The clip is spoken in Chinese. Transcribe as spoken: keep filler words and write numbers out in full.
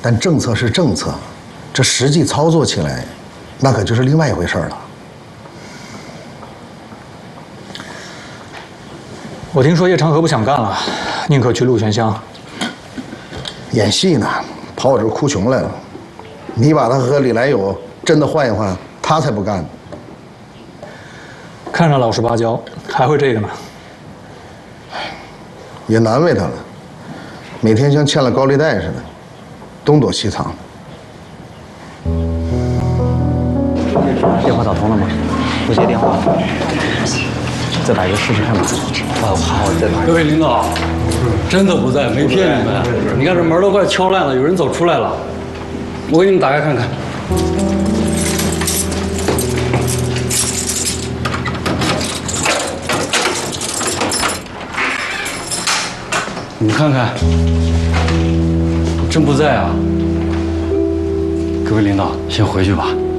但政策是政策，这实际操作起来，那可就是另外一回事了。 我听说叶长河不想干了，宁可去陆泉乡演戏呢，跑我这儿哭穷来了。你把他和李来友真的换一换，他才不干呢。 看着老实巴交，还会这个呢？ 也难为他了，每天像欠了高利贷似的，东躲西藏。 电话打通了吗？不接电话，再打一个试试看吧。啊，好，再打。 各位领导，真的不在，没骗你们。你看这门都快敲烂了，有人走出来了。我给你们打开看看。你们看看，真不在啊！各位领导，先回去吧。